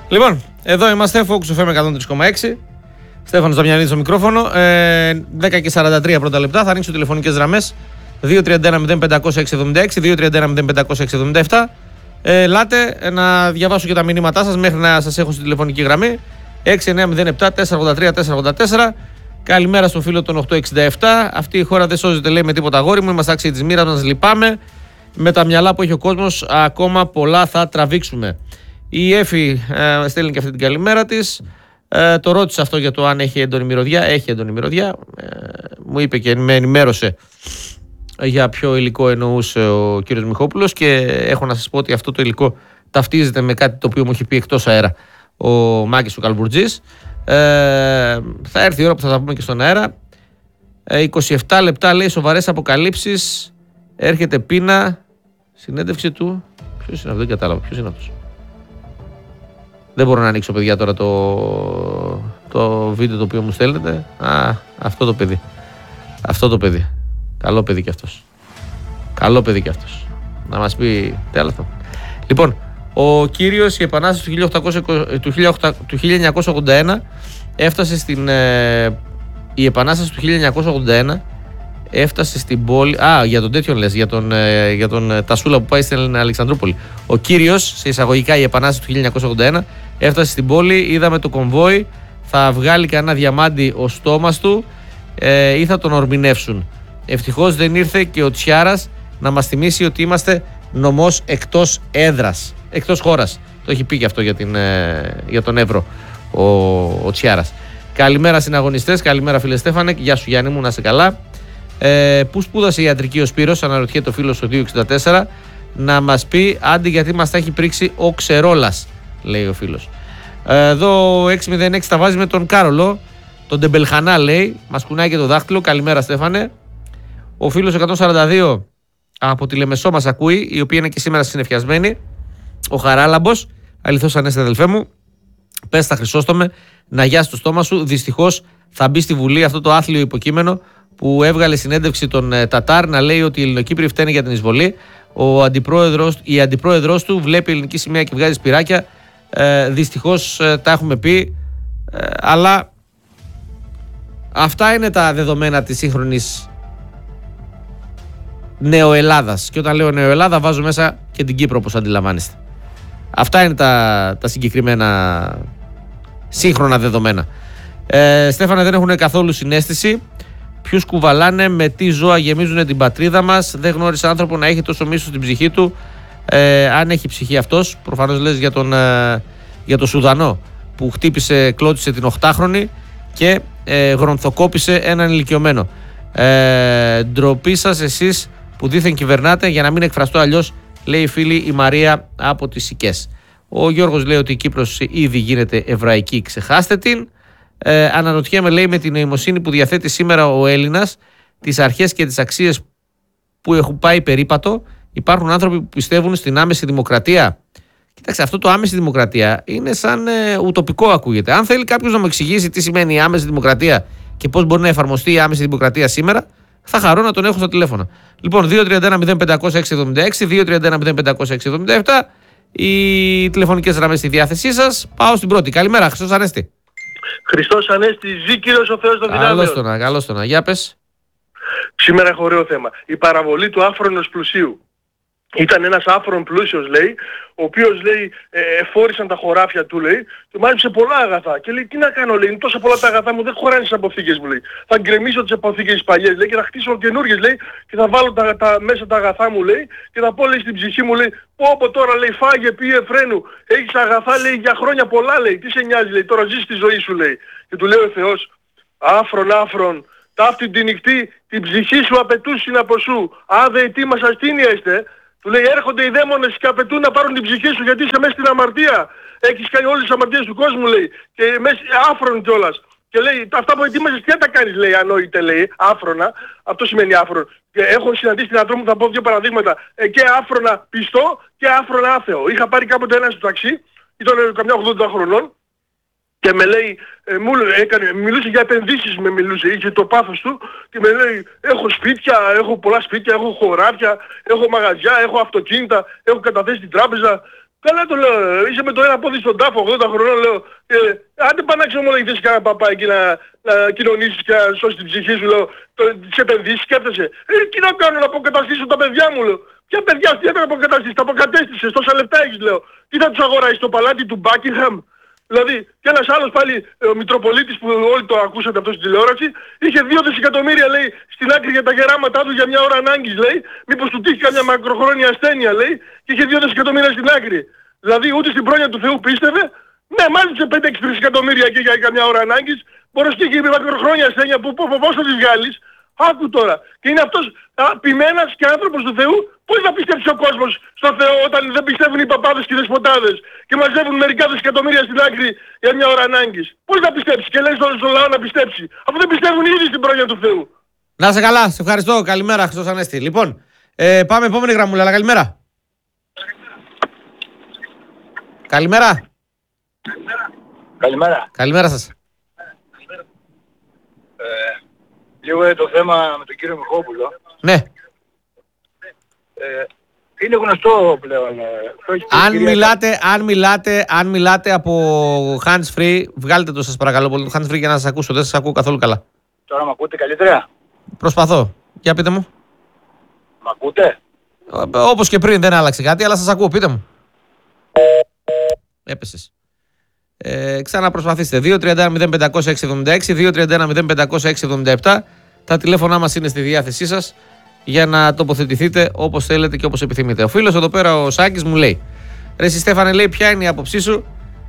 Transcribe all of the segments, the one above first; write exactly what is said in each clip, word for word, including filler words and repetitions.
Λοιπόν, εδώ είμαστε, Focus εφ εμ εκατόν τρία κόμμα έξι. Στέφανος Δαμιανίδης στο μικρόφωνο. Ε, δέκα και σαράντα τρία πρώτα λεπτά. Θα ανοίξω τηλεφωνικές γραμμές. δύο τρία ένα μηδέν πέντε μηδέν έξι επτά έξι, δύο τρία ένα μηδέν πέντε μηδέν έξι επτά επτά. Ε, Λάτε να διαβάσω και τα μηνύματά σας μέχρι να σας έχω στη τηλεφωνική γραμμή. έξι εννιά μηδέν επτά τέσσερα ογδόντα τρία τέσσερα ογδόντα τέσσερα. Καλημέρα στον φίλο των οκτακόσια εξήντα επτά. Αυτή η χώρα δεν σώζεται, λέει, με τίποτα, αγόρι μου. Είμαστε άξιοι της μοίρας μας, λυπάμαι. Με τα μυαλά που έχει ο κόσμος, ακόμα πολλά θα τραβήξουμε. Η Εφη ε, στέλνει και αυτή την καλημέρα της. Ε, το ρώτησε αυτό για το αν έχει έντονη μυρωδιά. Έχει έντονη μυρωδιά. Ε, μου είπε και με ενημέρωσε για ποιο υλικό εννοούσε ο κύριος Μιχόπουλος και έχω να σας πω ότι αυτό το υλικό ταυτίζεται με κάτι το οποίο μου έχει πει εκτός αέρα ο Μάκης ο Καλμπουρτζής. Ε, θα έρθει η ώρα που θα τα πούμε και στον αέρα. Ε, είκοσι επτά λεπτά, λέει, σοβαρές αποκαλύψεις. Έρχεται πείνα. Συνέντευξη του. Ποιος είναι αυτό, δεν κατάλαβα. Ποιος είναι αυτός. Δεν μπορώ να ανοίξω, παιδιά, τώρα το, το βίντεο το οποίο μου στέλνετε. Α, αυτό το παιδί. Αυτό το παιδί. Καλό παιδί κι αυτός. Καλό παιδί κι αυτός. Να μας πει τέλος. Λοιπόν, ο κύριος, η Επανάσταση του, χίλια οκτακόσια, του, χίλια οκτακόσια, του χίλια εννιακόσια ογδόντα ένα έφτασε στην... Ε, η Επανάσταση του χίλια εννιακόσια ογδόντα ένα έφτασε στην πόλη... Α, για τον τέτοιον λες, για τον, ε, για τον ε, Τασούλα που πάει στην Αλεξανδρούπολη. Ο κύριος, σε εισαγωγικά, η Επανάσταση του χίλια εννιακόσια ογδόντα ένα έφτασε στην πόλη, είδαμε το κομβόι, θα βγάλει κανένα διαμάντι ο στόμας του ε, ή θα τον ορμηνεύσουν. Ευτυχώς δεν ήρθε και ο Τσιάρας να μας θυμίσει ότι είμαστε νομός εκτός έδρας, εκτός χώρας. Το έχει πει και αυτό για, την, ε, για τον Εύρο ο, ο Τσιάρας. Καλημέρα συναγωνιστές, καλημέρα φίλε Στέφανε, γεια σου Γιάννη μου, να είσαι καλά. Ε, πού σπούδασε ιατρική ο Σπύρος, αναρωτιέται ο φίλος του δύο εξήντα τέσσερα, να μας πει άντι γιατί μας τα έχει πρίξει ο Ξερόλας, λέει ο φίλος. Ε, εδώ έξι μηδέν έξι τα βάζει με τον Κάρολο, τον Ντεμπελχανά, λέει, μας κουνάει και το δάχτυλο. Καλημέρα Στέφανε. Ο φίλος εκατόν σαράντα δύο από τη Λεμεσό μας ακούει, η οποία είναι και σήμερα συννεφιασμένη. Ο Χαράλαμπος, αληθώς ανέσαι αδελφέ μου, πες στα Χρυσόστομε να γιάσει το στόμα σου. Δυστυχώς θα μπει στη Βουλή αυτό το άθλιο υποκείμενο που έβγαλε συνέντευξη τον ε, Τατάρ να λέει ότι οι Ελληνοκύπροι φταίνουν για την εισβολή. Ο αντιπρόεδρος, η αντιπρόεδρος του βλέπει ελληνική σημαία και βγάζει σπυράκια. Ε, δυστυχώς ε, τα έχουμε πει, ε, αλλά αυτά είναι τα δεδομένα της σύγχρονης νεοελλάδας. Και όταν λέω νεοελλάδα βάζω μέσα και την Κύπρο, όπως αντιλαμβάνεστε. Αυτά είναι τα, τα συγκεκριμένα σύγχρονα δεδομένα. Ε, Στέφανε, δεν έχουν καθόλου συναίσθηση. Ποιους κουβαλάνε, με τι ζώα γεμίζουν την πατρίδα μας. Δεν γνώρισε άνθρωπο να έχει τόσο μίσος στην ψυχή του. Ε, αν έχει ψυχή αυτός, προφανώς λες για τον, ε, για τον Σουδανό που χτύπησε, κλώτησε την οχτάχρονη και ε, γρονθοκόπησε έναν ηλικιωμένο. Ε, ντροπή σας εσείς που δήθεν κυβερνάτε, για να μην εκφραστώ αλλιώς, λέει η φίλη η Μαρία από τις Σικές. Ο Γιώργος λέει ότι η Κύπρος ήδη γίνεται εβραϊκή, ξεχάστε την. Ε, αναρωτιέμαι, λέει, με την νοημοσύνη που διαθέτει σήμερα ο Έλληνας, τις αρχές και τις αξίες που έχουν πάει περίπατο, υπάρχουν άνθρωποι που πιστεύουν στην άμεση δημοκρατία. Κοίταξε, αυτό το άμεση δημοκρατία είναι σαν ε, ουτοπικό ακούγεται. Αν θέλει κάποιος να μου εξηγήσει τι σημαίνει η άμεση δημοκρατία και πώς μπορεί να εφαρμοστεί η άμεση δημοκρατία σήμερα, θα χαρώ να τον έχω στο τηλέφωνο. Λοιπόν, δύο τρία ένα μηδέν πέντε μηδέν έξι επτά έξι, δύο τρία ένα μηδέν πέντε μηδέν έξι επτά επτά, οι τηλεφωνικές γραμμές στη διάθεσή σας. Πάω στην πρώτη. Καλημέρα, Χριστός Ανέστη. Χριστός Ανέστη, ζει Κύριος ο Θεός των δυνάμεων. Καλώς τον, καλώς τον. Για πες. Σήμερα έχω ωραίο θέμα. Η παραβολή του άφρονος πλουσίου. Ήταν ένας άφρον πλούσιος, λέει, ο οποίος, λέει, ε, εφόρησαν τα χωράφια του, λέει, και μάζεψε πολλά αγαθά. Και λέει, τι να κάνω, λέει, είναι τόσα πολλά τα αγαθά μου, δεν χωράνε στις αποθήκες μου, λέει. Θα γκρεμίσω τις αποθήκες τις παλιές, λέει, και θα χτίσω καινούργιες, λέει, και θα βάλω τα, τα, μέσα τα αγαθά μου, λέει, και θα πω, λέει, στην ψυχή μου, λέει, πω πω τώρα, λέει, φάγε, πήγε φρένου, έχεις αγαθά, λέει, για χρόνια πολλά, λέει, τι σε νοιάζει, λέει, τώρα ζεις τη ζωή σου, λέει. Και του λέει ο Θεός, άφρον, άφρον, ταύτη τη νυχτή, την ψυχή σου απαιτούσιν από σου, άδε ετοίμασα αστήνια είστε. Του λέει, έρχονται οι δαίμονες και απαιτούν να πάρουν την ψυχή σου γιατί είσαι μέσα στην αμαρτία. Έχεις κάνει όλες τις αμαρτίες του κόσμου, λέει, και μέσα άφρον κιόλας. Και λέει, αυτά που ετοίμασες τι θα τα κάνεις, λέει, ανόητε, λέει, άφρονα. Αυτό σημαίνει άφρον. Και έχω συναντήσει την άντρο μου, θα πω δύο παραδείγματα, ε, και άφρονα πιστό και άφρονα άθεο. Είχα πάρει κάποτε ένα στο ταξί, ήταν καμιά ογδόντα χρονών, και με λέει, ε, μου έκανε, μιλούσε για επενδύσεις, με μιλούσε, είχε το πάθος του και με λέει, έχω σπίτια, έχω πολλά σπίτια, έχω χωράφια, έχω μαγαζιά, έχω αυτοκίνητα, έχω καταθέσει την τράπεζα. Καλά το λέω, είσαι με το ένα πόδι στον τάφο, ογδόντα χρονών λέω. Ε, άντε πάνε να ξεμολογηθείς κανένα παπά εκεί να, να κοινωνήσεις και να σώσεις την ψυχή σου, λέω. Το, τις επενδύσεις σκέφτεσαι. Ε, τι να κάνω, να αποκαταστήσω τα παιδιά μου, λέω. Ποια παιδιά αυτή έπρεπε να αποκαταστήσεις, τα αποκατέστησες, τόσα λεπτά έχεις, λέω. Τι θα τους αγοράσεις, το παλάτι του Buckingham? Δηλαδή, και ένας άλλος πάλι, ο Μητροπολίτης που όλοι το ακούσατε αυτό στην τηλεόραση, είχε δύο δισεκατομμύρια, λέει, στην άκρη για τα γεράματά του για μια ώρα ανάγκης, λέει. Μήπως του τύχει καμιά μακροχρόνια ασθένεια, λέει, και είχε δύο δισεκατομμύρια στην άκρη. Δηλαδή, ούτε στην πρόνοια του Θεού πίστευε. Ναι, μάλιστα πέντε έξι δισεκατομμύρια εκεί για καμιά ώρα ανάγκης. Μπορείς και έχει μακροχρόνια ασθένεια που πώς θα τις βγάλεις? Άκου τώρα. Και είναι αυτός ποιμένας και άνθρωπος του Θεού. Πώς θα πιστέψει ο κόσμος στο Θεό όταν δεν πιστεύουν οι παπάδες και οι δεσποτάδες και μαζεύουν μερικά δισεκατομμύρια στην άκρη για μια ώρα ανάγκης? Πώς θα πιστέψει και λέει στον, στον λαό να πιστέψει, αφού δεν πιστεύουν ήδη στην πρόνοια του Θεού? Να είσαι καλά, σε ευχαριστώ. Καλημέρα, Χριστός Ανέστη. Λοιπόν, ε, πάμε επόμενη γραμμούλα, αλλά καλημέρα. Καλημέρα. Καλημέρα. Καλημέρα σας. Ε, λίγο για το θέμα με τον κύριο Μιχόπουλο. Ναι. Ε, είναι γνωστό πλέον. Ε, αν, κυρία... μιλάτε, αν, μιλάτε, αν μιλάτε από hands free, βγάλτε το σας παρακαλώ πολύ, το hands free για να σας ακούσω. Δεν σας ακούω καθόλου καλά. Τώρα μ' ακούτε καλύτερα? Προσπαθώ. Για πείτε μου. Μ' ακούτε? Όπως και πριν, δεν άλλαξε κάτι, αλλά σας ακούω. Πείτε μου. Έπεσες. Ε, ξαναπροσπαθήστε. δύο τρία ένα μηδέν πέντε μηδέν έξι επτά έξι, δύο τρία ένα μηδέν πέντε μηδέν έξι επτά επτά. Τα τηλέφωνά μας είναι στη διάθεσή σας για να τοποθετηθείτε όπως θέλετε και όπως επιθυμείτε. Ο φίλος εδώ πέρα, ο Σάκης, μου λέει: Ρε εσύ Στέφανε, λέει, ποια είναι η άποψή σου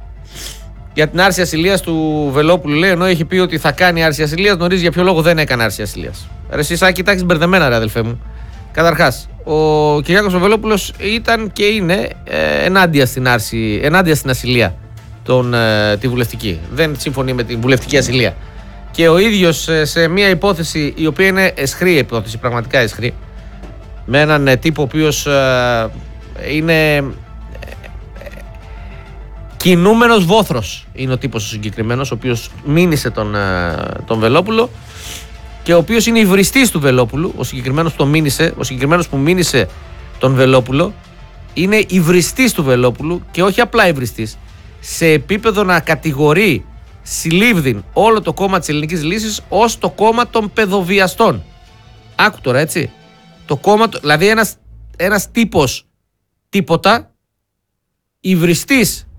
για την άρση ασυλίας του Βελόπουλου? Λέει, ενώ έχει πει ότι θα κάνει άρση ασυλίας, γνωρίζει για ποιο λόγο δεν έκανε άρση ασυλίας. Ρε εσύ Σάκη, τα έχεις μπερδεμένα, ρε αδελφέ μου. Καταρχάς, ο Κυριάκος ο Βελόπουλος ήταν και είναι ε, ενάντια στην άρση, ενάντια στην ασυλία τον, ε, τη βουλευτική. Δεν συμφωνεί με την βουλευτική ασυλία. Και ο ίδιος ε, σε μια υπόθεση η οποία είναι εσχρή υπόθεση, πραγματικά εσχρή, με έναν ε, τύπο ο οποίος ε, είναι ε, ε, κινούμενος βόθρος, είναι ο τύπος ο συγκεκριμένος, ο οποίος μήνυσε τον, ε, τον Βελόπουλο και ο οποίος είναι υβριστής του Βελόπουλου. Ο συγκεκριμένος που, το μήνυσε, ο συγκεκριμένος που μήνυσε τον Βελόπουλο είναι υβριστής του Βελόπουλου και όχι απλά υβριστής, σε επίπεδο να κατηγορεί συλλήβδιν όλο το κόμμα της Ελληνικής Λύσης ως το κόμμα των παιδοβιαστών. Άκου τώρα, έτσι. Το κόμμα, δηλαδή ένας, ένας τύπος τίποτα, υβριστής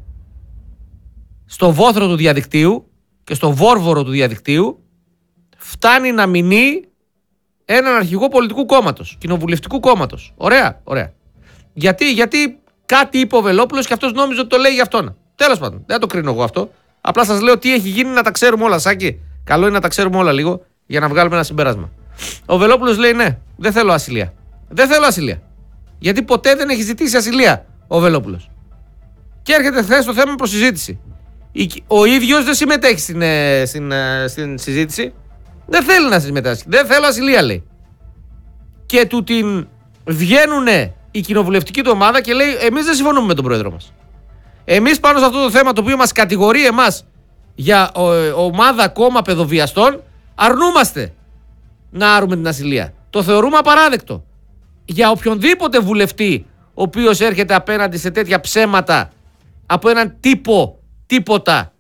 στο βόθρο του διαδικτύου και στο βόρβορο του διαδικτύου, φτάνει να μηνύει έναν αρχηγό πολιτικού κόμματος, κοινοβουλευτικού κόμματος. Ωραία, ωραία. Γιατί, γιατί κάτι είπε ο Βελόπουλος και αυτός νόμιζε ότι το λέει για αυτόν. Τέλος πάντων, δεν το κρίνω εγώ αυτό. Απλά σας λέω τι έχει γίνει να τα ξέρουμε όλα, Σάκη. Καλό είναι να τα ξέρουμε όλα λίγο για να βγάλουμε ένα συμπέρασμα. Ο Βελόπουλος λέει: Ναι, δεν θέλω ασυλία. Δεν θέλω ασυλία. Γιατί ποτέ δεν έχει ζητήσει ασυλία ο Βελόπουλος. Και έρχεται χθες το θέμα προς συζήτηση. Ο ίδιος δεν συμμετέχει στην, στην, στην συζήτηση. Δεν θέλει να συμμετάσχει. Δεν θέλω ασυλία, λέει. Και του την βγαίνουνε η κοινοβουλευτική του ομάδα και λέει: Εμείς δεν συμφωνούμε με τον πρόεδρο μας. Εμείς πάνω σε αυτό το θέμα το οποίο μας κατηγορεί εμάς για ο, ομάδα κόμμα παιδοβιαστών, αρνούμαστε να άρουμε την ασυλία. Το θεωρούμε απαράδεκτο. Για οποιονδήποτε βουλευτή ο οποίος έρχεται απέναντι σε τέτοια ψέματα από έναν τύπο τίποτα,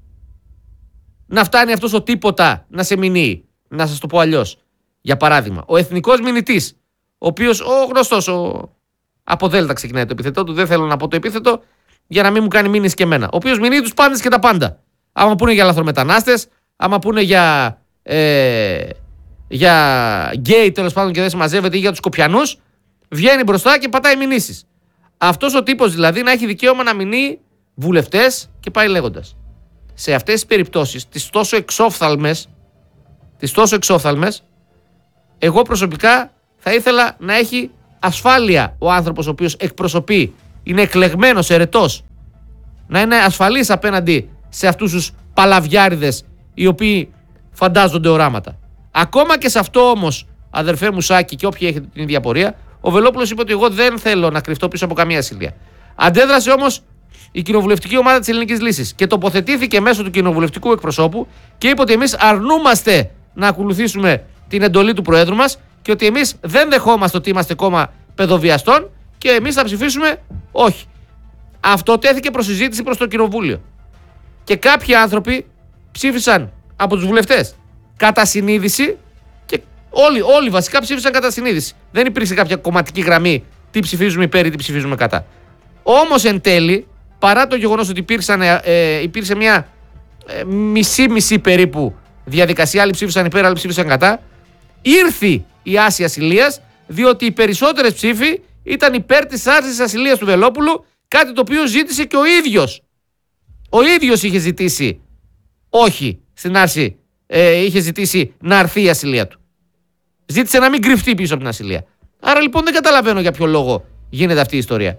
να φτάνει αυτός ο τίποτα να σε μηνύει. Να σας το πω αλλιώς. Για παράδειγμα, ο εθνικός μηνυτής, ο οποίος, ο γνωστός, ο... από Δέλτα ξεκινάει το επίθετό του, δεν θέλω να πω το επίθετο, για να μην μου κάνει μήνυση και εμένα. Ο οποίος μηνύει τους πάντες και τα πάντα. Άμα πούνε για λαθρομετανάστες, άμα πούνε για, ε, για γκέι τέλος πάντων και δεν συμμαζεύεται ή για τους Σκοπιανούς, βγαίνει μπροστά και πατάει μηνύσεις. Αυτός ο τύπος δηλαδή να έχει δικαίωμα να μηνύει βουλευτές και πάει λέγοντας. Σε αυτές τις περιπτώσεις, τις τόσο εξόφθαλμες, τις τόσο εξόφθαλμες, εγώ προσωπικά θα ήθελα να έχει ασφάλεια ο άνθρωπος ο οποίος εκπροσωπεί, είναι εκλεγμένος, ερετός, να είναι ασφαλής απέναντι σε αυτούς τους παλαβιάριδες οι οποίοι φαντάζονται οράματα. Ακόμα και σε αυτό όμως, αδερφέ μου Σάκη και όποιοι έχετε την ίδια πορεία, ο Βελόπουλος είπε ότι εγώ δεν θέλω να κρυφτώ πίσω από καμία ασυλία. Αντέδρασε όμως η κοινοβουλευτική ομάδα της Ελληνικής Λύσης και τοποθετήθηκε μέσω του κοινοβουλευτικού εκπροσώπου και είπε ότι εμείς αρνούμαστε να ακολουθήσουμε την εντολή του Προέδρου μας και ότι εμείς δεν δεχόμαστε ότι είμαστε κόμμα παιδοβιαστών και εμείς θα ψηφίσουμε όχι. Αυτό τέθηκε προς συζήτηση προς το κοινοβούλιο. Και κάποιοι άνθρωποι ψήφισαν από τους βουλευτές κατά συνείδηση και όλοι, όλοι βασικά ψήφισαν κατά συνείδηση. Δεν υπήρξε κάποια κομματική γραμμή τι ψηφίζουμε υπέρ ή τι ψηφίζουμε κατά. Όμως εν τέλει, παρά το γεγονός ότι υπήρξαν, ε, υπήρξε μια ε, μισή-μισή περίπου διαδικασία, άλλοι ψήφισαν υπέρ, άλλοι ψήφισαν κατά, ήρθε η άρση ασυλίας, διότι οι περισσότερες ψήφοι ήταν υπέρ της άρσης ασυλίας του Βελόπουλου, κάτι το οποίο ζήτησε και ο ίδιος. Ο ίδιος είχε ζητήσει όχι στην άρση, ε, είχε ζητήσει να αρθεί η ασυλία του. Ζήτησε να μην κρυφτεί πίσω από την ασυλία. Άρα λοιπόν δεν καταλαβαίνω για ποιο λόγο γίνεται αυτή η ιστορία.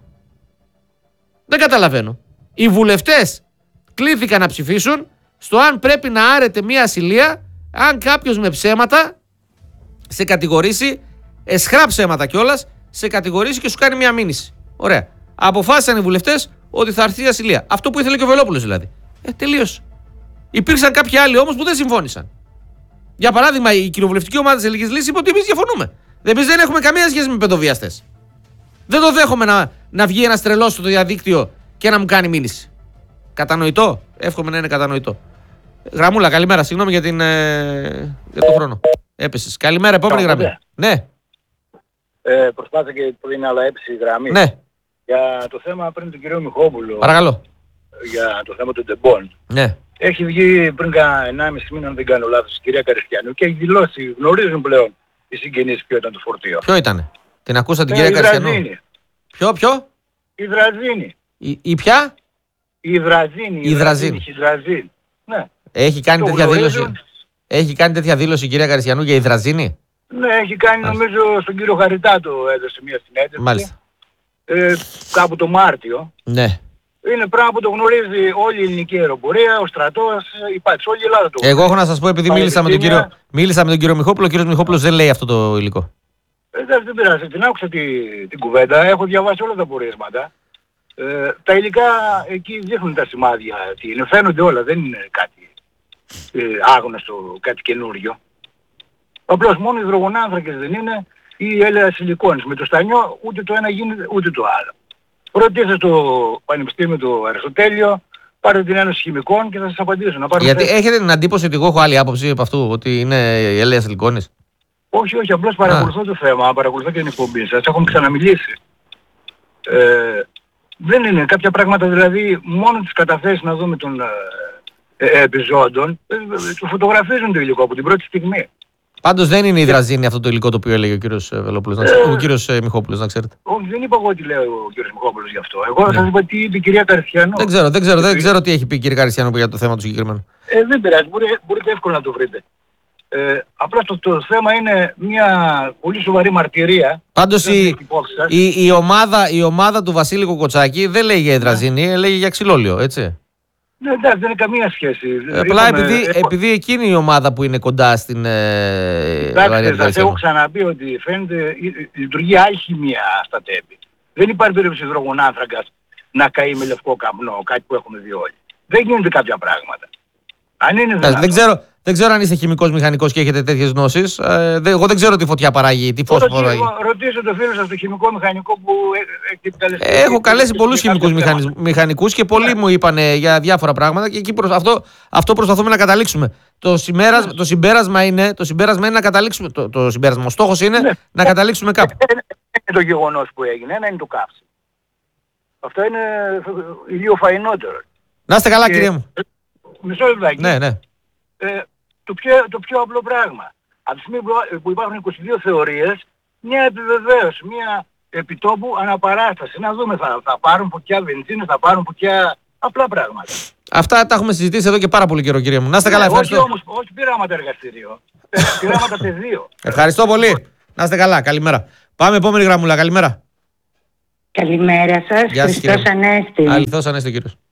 Δεν καταλαβαίνω. Οι βουλευτές κλήθηκαν να ψηφίσουν στο αν πρέπει να άρεται μια ασυλία αν κάποιος με ψέματα σε κατηγορήσει, εσχρά ψέματα κιόλας, σε κατηγορήσει και σου κάνει μια μήνυση. Ωραία. Αποφάσισαν οι βουλευτές ότι θα αρθεί η ασυλία. Αυτό που ήθελε και ο Βελόπουλος δηλαδή. Ε, τελείωσε. Υπήρξαν κάποιοι άλλοι όμως που δεν συμφώνησαν. Για παράδειγμα, η κοινοβουλευτική ομάδα της Ελληνικής Λύσης είπε ότι εμείς διαφωνούμε. Εμείς δεν έχουμε καμία σχέση με παιδοβιαστές. Δεν το δέχομαι να, να βγει ένας τρελός στο διαδίκτυο και να μου κάνει μήνυση. Κατανοητό. Εύχομαι να είναι κατανοητό. Γραμμούλα, καλημέρα. Συγγνώμη για, την, ε, για τον χρόνο. Έπεσες. Καλημέρα, επόμενη γραμμή. Ναι. Ε, προσπάθησα και πριν, αλλά έπεσε η γραμμή. Ναι. Για το θέμα πριν τον κύριο Μιχόπουλο. Παρακαλώ. Για το θέμα των τεμπών. Ναι. Έχει βγει πριν κάνα ενάμιση μήνα, αν δεν κάνω λάθος, η κυρία Καριστιανού και έχει δηλώσει, γνωρίζουν πλέον οι συγγενείς ποιο ήταν το φορτίο. Ποιο ήτανε? Την ακούσα την ε, κυρία η Καριστιανού. Δραζίνη. Ποιο, ποιο? Η Δραζίνη. Η, η ποια? Η Δραζίνη. Η Δραζίνη. Η Δραζίνη. Ναι. Έχει κάνει Το τέτοια γνωρίζουν. δήλωση. Έχει κάνει τέτοια δήλωση η κυρία Καριστιανού για η Δραζίνη. Ναι, έχει κάνει, Μάλιστα. νομίζω, στον κύριο Χαριτάτο έδωσε μια συνέντευξη. Μάλιστα. Ε, κάπου το Μάρτιο. Ναι. Είναι πράγμα που το γνωρίζει όλη η ελληνική αεροπορία, ο στρατός, υπάρχει όλη η Ελλάδα το. Εγώ έχω να σας πω, επειδή μίλησα με, τον κύριο, μίλησα με τον κύριο Μιχόπουλο, ο κύριος Μιχόπουλος δεν λέει αυτό το υλικό. Ε, δεν, δεν πειράζει, την άκουσα τη, την κουβέντα, έχω διαβάσει όλα τα πορίσματα. Ε, τα υλικά εκεί δείχνουν τα σημάδια, τι είναι, φαίνονται όλα, δεν είναι κάτι ε, άγνωστο, κάτι καινούριο. Απλώς μόνο υδρογονάνθρακες δεν είναι ή έλαια σιλικόνης. Με το στανιό ούτε το ένα γίνεται ούτε το άλλο. Ρωτήστε στο Πανεπιστήμιο του Αριστοτέλειο, πάρετε την Ένωση Χημικών και θα σας απαντήσουν. Γιατί θέση. έχετε την αντίποση ότι εγώ έχω άλλη άποψη από αυτού, ότι είναι ελαία σιλικόνης? Όχι, όχι, απλώς παρακολουθώ το θέμα, παρακολουθώ και την εκπομπή σας, έχουμε ξαναμιλήσει. Ε, δεν είναι κάποια πράγματα, δηλαδή μόνο τις καταθέσεις να δούμε των ε, ε, επιζώντων, ε, ε, το φωτογραφίζουν το υλικό από την πρώτη στιγμή. Πάντως δεν είναι η Δραζίνη αυτό το υλικό το οποίο έλεγε ο κύριος Βελόπουλος, να ξέρετε, ο κύριος ε, Μιχόπουλος, να ξέρετε. Όχι, δεν είπα εγώ τι λέει ο κύριος Μιχόπουλος γι' αυτό. Εγώ θα σας είπα τι είπε η κυρία Καριστιανού. Δεν ξέρω, δεν ξέρω, δεν ξέρω τι έχει πει η κυρία Καριστιανού για το θέμα του συγκεκριμένου. Ε, δεν πειράζει, μπορείτε, μπορείτε εύκολα να το βρείτε. Ε, απλά το, το θέμα είναι μια πολύ σοβαρή μαρτυρία. Πάντως η, η, η, ομάδα, η ομάδα του Βασίλη Κοκοτσάκη δεν λέει για υδραζίνη, λέει για ξυλόλιο, έτσι. Ναι, εντάξει, δεν είναι καμία σχέση. Απλά Είπαμε, επειδή, έχω... επειδή εκείνη η ομάδα που είναι κοντά στην Εντάξει, σας έχω ξαναπεί ότι φαίνεται λειτουργεί αλχημία στα τέμπη. Δεν υπάρχει περίπτωση υδρογονάνθρακας να καεί με λευκό καπνό, κάτι που έχουμε δει όλοι. Δεν γίνονται κάποια πράγματα. Αν είναι δυνατόν. Δεν ξέρω, δεν ξέρω αν είστε χημικός μηχανικός και έχετε τέτοιες γνώσεις. Ε, δε, εγώ δεν ξέρω τι φωτιά παράγει, τι φως παράγει. Ρωτήστε το φίλο σας το χημικό μηχανικό που έχει επικαλεστεί. Ε, έχω καλέσει πολλούς χημικούς μηχανικούς και πολλοί μου είπαν για διάφορα πράγματα και εκεί προς, αυτό, αυτό προσπαθούμε να καταλήξουμε. Το, σημέρας, το, συμπέρασμα είναι, το συμπέρασμα είναι να καταλήξουμε. Το, το συμπέρασμα, ο στόχος είναι ναι. να καταλήξουμε κάπου. Είναι το γεγονός που έγινε, ένα είναι το καύσιμο. Αυτό είναι ηλιοφαϊνότερο. Να είστε καλά, και... κύριε μου. Μισό λεπτάκι. Ναι, ναι. Ε, το, πιο, το πιο απλό πράγμα. Από τη στιγμή που, που υπάρχουν είκοσι δύο θεωρίες, μια επιβεβαίωση, μια επιτόπου αναπαράσταση. Να δούμε, θα, θα πάρουν φωτιά βενζίνες, θα πάρουν φωτιά απλά πράγματα. Αυτά τα έχουμε συζητήσει εδώ και πάρα πολύ καιρό, κύριε μου. Να είστε καλά, ναι, ευχαριστώ. Όχι όμως, όχι πειράματα εργαστήριο. Πειράματα πεδίο. Ευχαριστώ πολύ. Να είστε καλά, καλημέρα. Πάμε επόμενη γραμμούλα, καλημέρα. Καλημέρα σας, Χριστός Ανέστη. Αληθώς Ανέστη ο κύριος.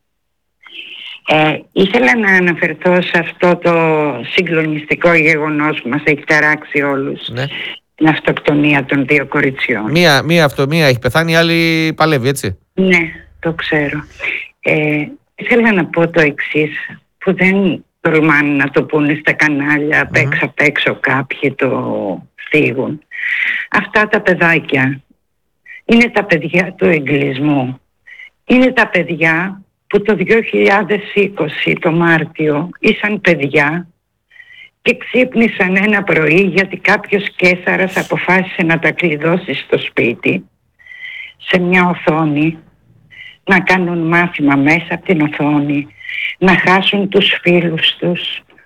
Ε, ήθελα να αναφερθώ σε αυτό το συγκλονιστικό γεγονός που μας έχει ταράξει όλους. Ναι. Την αυτοκτονία των δύο κοριτσιών. Μία, μία, αυτό, μία έχει πεθάνει, η άλλη παλεύει, έτσι. Ναι, το ξέρω. Ε, ήθελα να πω το εξής, που δεν τολμάνε να το πούνε στα κανάλια, απ' έξω απ' έξω κάποιοι το θίγουν. Αυτά τα παιδάκια είναι τα παιδιά του εγκλισμού. Είναι τα παιδιά που το δύο χιλιάδες είκοσι το Μάρτιο ήσαν παιδιά και ξύπνησαν ένα πρωί γιατί κάποιος Καίσαρας αποφάσισε να τα κλειδώσει στο σπίτι σε μια οθόνη, να κάνουν μάθημα μέσα από την οθόνη, να χάσουν τους φίλους τους,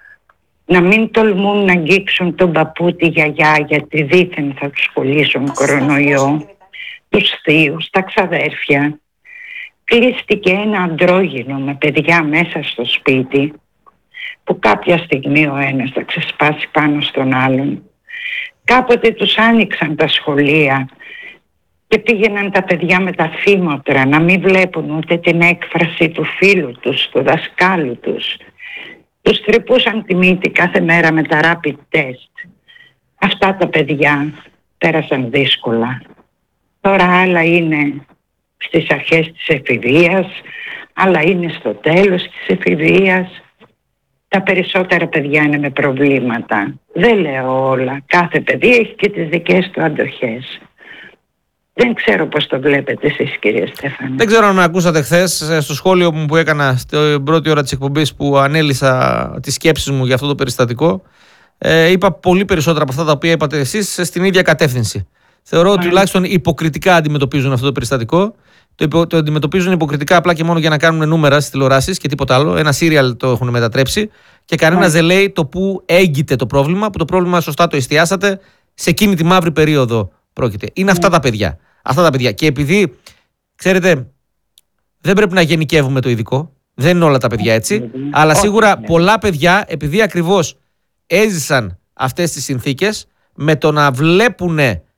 να μην τολμούν να αγγίξουν τον παππού, τη γιαγιά, γιατί δήθεν θα τους κολλήσουν κορονοϊό, τους θείους, τα ξαδέρφια. Κλείστηκε ένα αντρόγυνο με παιδιά μέσα στο σπίτι, που κάποια στιγμή ο ένας θα ξεσπάσει πάνω στον άλλον. Κάποτε τους άνοιξαν τα σχολεία και πήγαιναν τα παιδιά με τα φήμοτρα να μην βλέπουν ούτε την έκφραση του φίλου τους, του δασκάλου τους. Τους τρυπούσαν τη μύτη κάθε μέρα με τα rapid test. Αυτά τα παιδιά πέρασαν δύσκολα. Τώρα άλλα είναι στις αρχές της εφηβείας, άλλα είναι στο τέλος της εφηβείας. Τα περισσότερα παιδιά είναι με προβλήματα. Δεν λέω όλα. Κάθε παιδί έχει και τις δικές του αντοχές. Δεν ξέρω πώς το βλέπετε εσείς, κύριε Στέφανη. Δεν ξέρω αν με ακούσατε χθες στο σχόλιο μου που έκανα στην πρώτη ώρα της εκπομπής, που ανέλησα τις σκέψεις μου για αυτό το περιστατικό. Ε, είπα πολύ περισσότερα από αυτά τα οποία είπατε εσείς στην ίδια κατεύθυνση. Θεωρώ ότι τουλάχιστον υποκριτικά αντιμετωπίζουν αυτό το περιστατικό. Το, υπο, το αντιμετωπίζουν υποκριτικά απλά και μόνο για να κάνουν νούμερα στις τηλεοράσεις και τίποτα άλλο. Ένα σύριαλ το έχουν μετατρέψει και κανένας δεν λέει το που έγκυται το πρόβλημα, που το πρόβλημα σωστά το εστιάσατε, σε εκείνη τη μαύρη περίοδο πρόκειται. Είναι αυτά τα παιδιά. Αυτά τα παιδιά. Και επειδή, ξέρετε, δεν πρέπει να γενικεύουμε το ειδικό, δεν είναι όλα τα παιδιά έτσι, αλλά σίγουρα πολλά παιδιά, επειδή ακριβώς έζησαν αυτές τις συνθήκες, με το να βλέπουν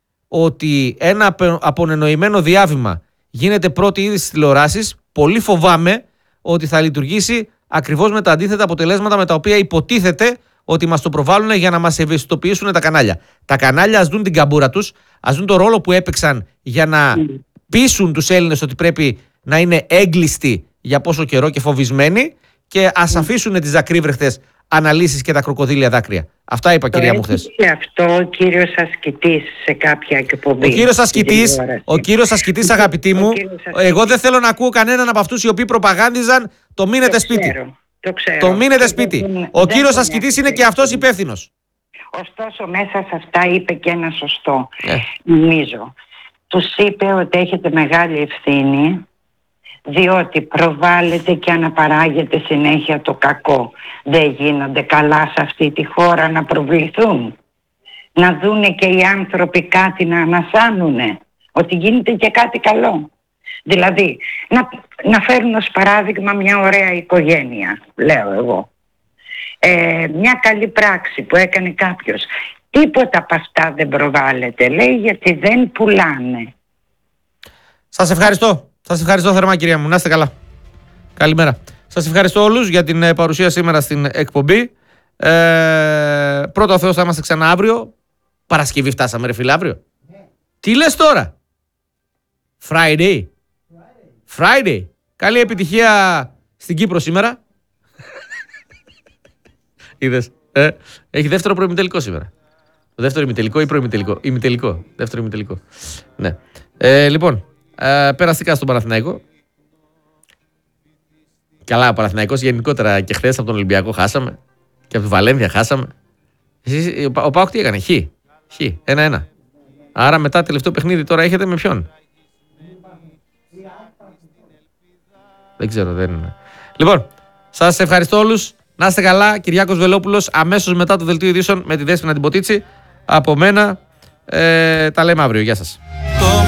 ότι ένα απονενοημένο διάβημα γίνεται πρώτη είδηση στις τηλεοράσεις, πολύ φοβάμαι ότι θα λειτουργήσει ακριβώς με τα αντίθετα αποτελέσματα με τα οποία υποτίθεται ότι μας το προβάλλουν για να μας ευαισθητοποιήσουν τα κανάλια. Τα κανάλια ας δουν την καμπούρα τους, ας δουν το ρόλο που έπαιξαν για να πείσουν τους Έλληνες ότι πρέπει να είναι έγκλειστοι για πόσο καιρό και φοβισμένοι, και ας αφήσουν τις ακρίβρεχτες αναλύσεις και τα κροκοδίλια δάκρυα. Αυτά είπα, το κυρία μου, χθες. Και αυτό ο κύριος Ασκητής σε κάποια εκπομπή. Ο κύριος Ασκητής, ο κύριος Ασκητής, αγαπητοί μου, εγώ δεν θέλω να ακούω κανέναν από αυτούς οι οποίοι προπαγάνδιζαν το μείνετε σπίτι. Ξέρω, το ξέρω. Το μείνετε σπίτι. Δεν, ο κύριος Ασκητής είναι και αυτός υπεύθυνος. Ωστόσο μέσα σε αυτά είπε και ένα σωστό, ε. νομίζω. Τους είπε ότι έχετε μεγάλη ευθύνη, διότι προβάλλεται και αναπαράγεται συνέχεια το κακό. Δεν γίνονται καλά σε αυτή τη χώρα να προβληθούν. Να δούνε και οι άνθρωποι κάτι να ανασάνουνε, ότι γίνεται και κάτι καλό. Δηλαδή, να, να φέρουν ως παράδειγμα μια ωραία οικογένεια, λέω εγώ. Ε, μια καλή πράξη που έκανε κάποιος. Τίποτα από αυτά δεν προβάλλεται, λέει, γιατί δεν πουλάνε. Σας ευχαριστώ. Σας ευχαριστώ θερμά, κυρία μου. Να είστε καλά. Καλημέρα. Σας ευχαριστώ όλους για την παρουσία σήμερα στην εκπομπή. Ε, πρώτα ο Θεός, θα είμαστε ξανά αύριο. Παρασκευή φτάσαμε, ρε φίλε, αύριο. Yeah. Τι λες τώρα? Friday. Friday. Friday. Καλή επιτυχία στην Κύπρο σήμερα. Είδες. Ε, έχει δεύτερο προημιτελικό σήμερα. Το δεύτερο ημιτελικό ή προημιτελικό? Ημιτελικό. Δεύτερο ημιτελικό. Ναι. Ε, λοιπόν. Ε, περαστικά στον Παναθηναϊκό. Καλά, ο Παναθηναϊκός γενικότερα και χθες από τον Ολυμπιακό χάσαμε. Και από τη Βαλένθια χάσαμε. Εσείς, ο ΠΑΟΚ τι έκανε? Χ. Χ. Ένα-ένα. Άρα μετά τελευταίο παιχνίδι τώρα έχετε με ποιον? Δεν ξέρω, δεν είναι. Λοιπόν, σας ευχαριστώ όλους. Να είστε καλά. Κυριάκος Βελόπουλος αμέσως μετά το δελτίο ειδήσεων με τη Δέσποινα την Ποτίτσι. Από μένα, ε, τα λέμε αύριο. Γεια σας.